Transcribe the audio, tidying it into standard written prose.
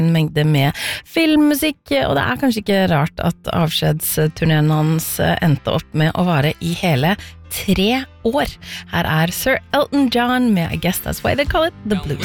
en mengde med filmmusikk, og det kanskje ikke rart at avskjedsturneen hans endte opp med å vare I hele 3 år. Her Sir Elton John med I Guess That's Why They Call It The Blues.